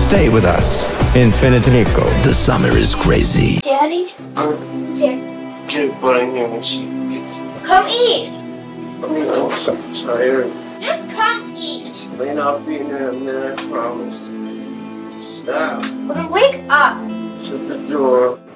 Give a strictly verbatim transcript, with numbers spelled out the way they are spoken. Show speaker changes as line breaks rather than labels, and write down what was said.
Stay with us. Infinitinico. The summer is crazy.
Daddy? Daddy.
Get a butt in here when she gets...
Come eat.
I'm so tired.
Just come eat.
Lane, I'll be in here in a minute, I promise. Stop.
Well, then wake up.
Shut the door.